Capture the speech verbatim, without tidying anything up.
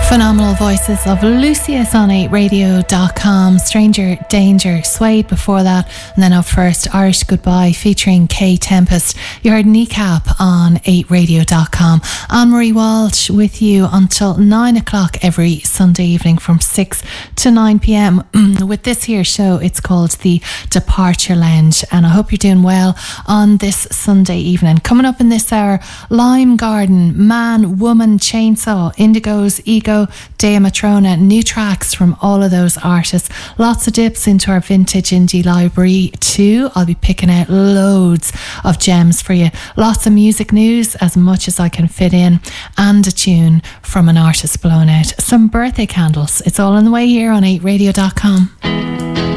Phenomenal voices of Lucius on eight radio dot com, Stranger Danger, Suede before that, and then up first Irish Goodbye featuring K Tempest. You heard Kneecap on eight radio dot com. Anne-Marie Walsh with you until nine o'clock every Sunday evening from six to nine p.m. with this here show. It's called the Departure Lounge, and I hope you're doing well on this Sunday evening. Coming up in this hour, Lime Garden, Man, Woman, Chainsaw, Indigos, Ego, Dea Matrona, new tracks from all of those artists. Lots of dips into our vintage indie library too. I'll be picking out loads of gems for you. Lots of music news, as much as I can fit in, and a tune from an artist blown out. Some birthday candles. It's all on the way here on eight radio dot com.